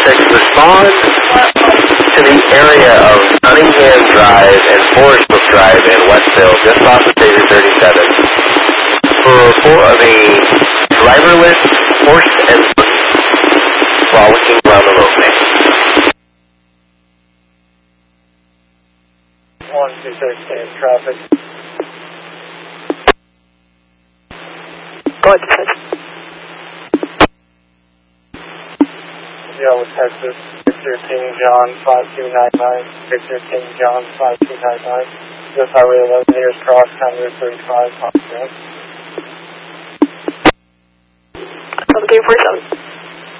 126, respond to the area of Cunningham Drive and Forest Brook Drive in Westville, just off of Savior 37, for a report of a driverless horse and frolicking around the roadway. 126, stand traffic. Go ahead. Yeah, with Texas, Victor King John 5299, Victor King John 5299, just Highway 11 nearest cross, County Route 35, Hot Springs. 347.